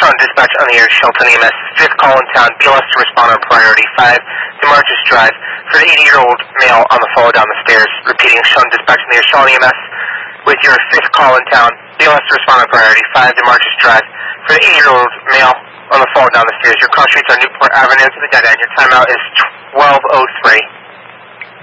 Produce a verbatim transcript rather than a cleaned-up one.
Sean dispatch on the air, Shelton E M S, fifth call in town, B L S to respond on priority, five, DeMarcus Drive, for the eighty-year-old male on the fall down the stairs. Repeating, Sean dispatch on the air, Sean E M S, with your fifth call in town, B L S to respond on priority, five, DeMarcus Drive, for the eighty-year-old male on the fall down the stairs. Your cross streets are Newport Avenue to the dead end. Your timeout is twelve oh three.